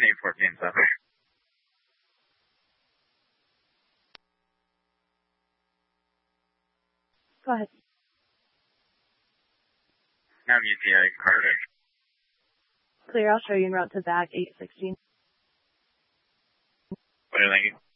Name 14-7. Go ahead. Now UTI Carter. Clear, I'll show you en route to back 816. What are you thinking?